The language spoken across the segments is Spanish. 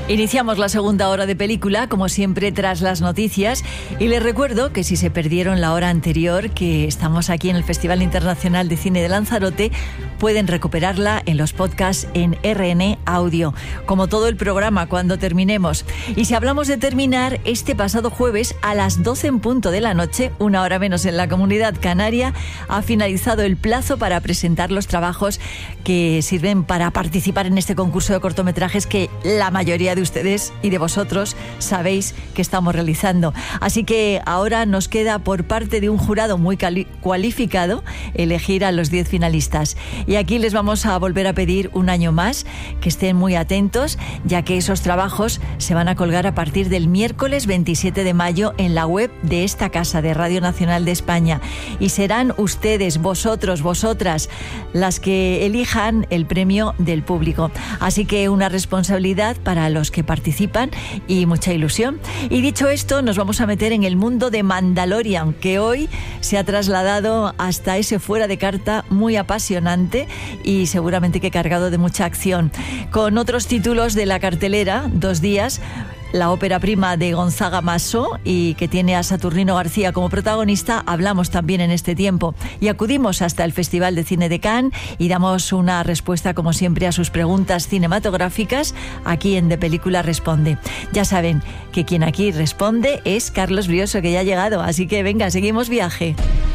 Iniciamos la segunda hora de película, como siempre, tras las noticias. Y les recuerdo que si se perdieron la hora anterior, que estamos aquí en el Festival Internacional de Cine de Lanzarote, pueden recuperarla en los podcasts en RN Audio, como todo el programa cuando terminemos. Y si hablamos de terminar, este pasado jueves a las 12 en punto de la noche, una hora menos en la Comunidad Canaria, ha finalizado el plazo para presentar los trabajos que sirven para participar en este concurso de cortometrajes que la mayoría de ustedes y de vosotros sabéis que estamos realizando. Así que ahora nos queda, por parte de un jurado muy cualificado, elegir a los 10 finalistas. Y aquí les vamos a volver a pedir un año más que estén muy atentos, ya que esos trabajos se van a colgar a partir del miércoles 27 de mayo en la web de esta casa de Radio Nacional de España. Y serán ustedes, vosotros, vosotras, las que elijan el premio del público. Así que una responsabilidad para los que participan y mucha ilusión. Y dicho esto, nos vamos a meter en el mundo de Mandalorian, que hoy se ha trasladado hasta ese fuera de carta muy apasionante y seguramente que cargado de mucha acción. Con otros títulos de la cartelera, 2 días, la ópera prima de Gonzaga Massó, y que tiene a Saturnino García como protagonista, hablamos también en este tiempo. Y acudimos hasta el Festival de Cine de Cannes y damos una respuesta, como siempre, a sus preguntas cinematográficas aquí en De Película Responde. Ya saben que quien aquí responde es Carlos Brioso, que ya ha llegado. Así que venga, seguimos viaje.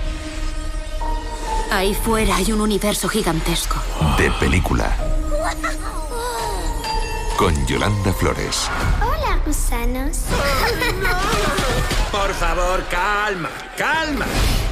Ahí fuera hay un universo gigantesco. De Película. Con Yolanda Flores. Hola, gusanos. Por favor, calma, calma.